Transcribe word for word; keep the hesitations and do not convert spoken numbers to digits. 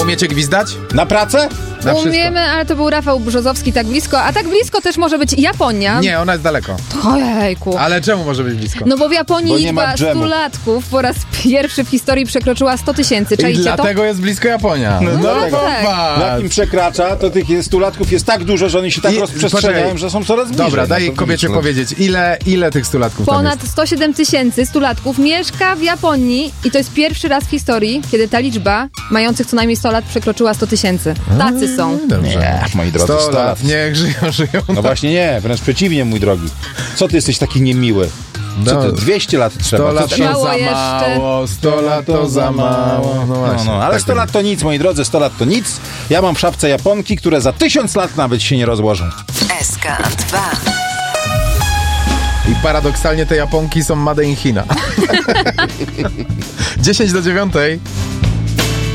umiecie gwizdać? Na pracę? Na wszystko. Umiemy, ale to był Rafał Brzozowski tak blisko, a tak blisko też może być Japonia. Nie, ona jest daleko. Ojejku. Ale czemu może być blisko? No bo w Japonii Bo nie ma liczba dżemu. stulatków po raz pierwszy w historii przekroczyła sto tysięcy. I Czajcie to? dlatego jest blisko Japonia. No, no tak. popatrz. Jak im przekracza, to tych stulatków jest tak dużo, że oni się tak I- rozprzestrzeniają, poczekaj. że są coraz bliżej. Dobra, No daj to kobiecie widzisz, no. powiedzieć, ile, ile tych stulatków tam Ponad jest? sto siedem tysięcy stulatków mieszka w Japonii i to jest pierwszy raz w historii, kiedy ta liczba mających co najmniej sto lat przekroczyła sto tysięcy. Tacy są. Dobrze. Nie, moi drodzy, sto sto lat, lat. niech żyją, żyją. No właśnie nie, wręcz przeciwnie, mój drogi. Co ty jesteś taki niemiły? Co No. ty, dwieście lat trzeba. sto lat Co to ty- Mało za jeszcze. mało, sto lat to za mało. No No, właśnie. no, ale tak sto lat to nic, moi drodzy, sto lat to nic. Ja mam w szafce Japonki, które za tysiąc lat nawet się nie rozłożą. S K dwa. I paradoksalnie te Japonki są made in China. dziesięć do dziewiątej.